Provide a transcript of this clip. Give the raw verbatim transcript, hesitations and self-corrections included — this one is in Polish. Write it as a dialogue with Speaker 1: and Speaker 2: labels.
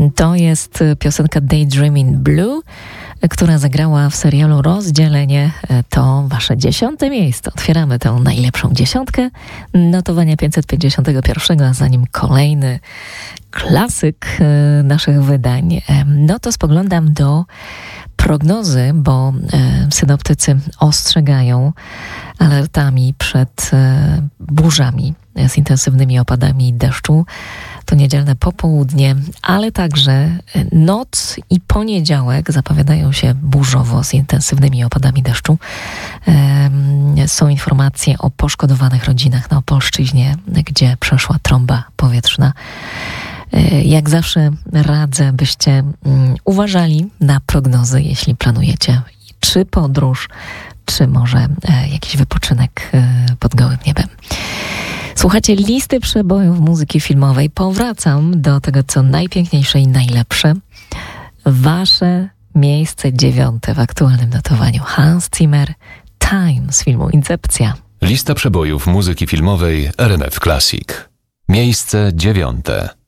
Speaker 1: To jest piosenka Daydreaming Blue, która zagrała w serialu Rozdzielenie. To wasze dziesiąte miejsce. Otwieramy tę najlepszą dziesiątkę notowania pięćset pięćdziesiątego pierwszego, a za nim kolejny klasyk naszych wydań. No to spoglądam do prognozy, bo e, synoptycy ostrzegają alertami przed e, burzami z intensywnymi opadami deszczu. To niedzielne popołudnie, ale także noc i poniedziałek zapowiadają się burzowo z intensywnymi opadami deszczu. E, są informacje o poszkodowanych rodzinach na Opolszczyźnie, gdzie przeszła trąba powietrzna. Jak zawsze radzę, byście um, uważali na prognozy, jeśli planujecie czy podróż, czy może e, jakiś wypoczynek e, pod gołym niebem. Słuchacie listy przebojów muzyki filmowej. Powracam do tego, co najpiękniejsze i najlepsze. Wasze miejsce dziewiąte w aktualnym notowaniu. Hans Zimmer, Time z filmu Incepcja.
Speaker 2: Lista przebojów muzyki filmowej R M F Classic. Miejsce dziewiąte.